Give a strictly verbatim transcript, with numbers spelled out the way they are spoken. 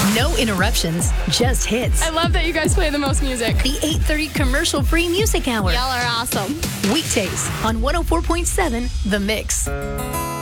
No interruptions, just hits. I love that you guys play the most music. The eight thirty commercial-free music hour. Y'all are awesome. Weekdays on one oh four point seven The Mix.